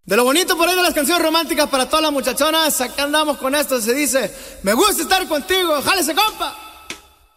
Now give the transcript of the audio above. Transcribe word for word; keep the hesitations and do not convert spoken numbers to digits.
De lo bonito por ahí de las canciones románticas para todas las muchachonas, acá andamos con esto, se dice, me gusta estar contigo, jálese compa.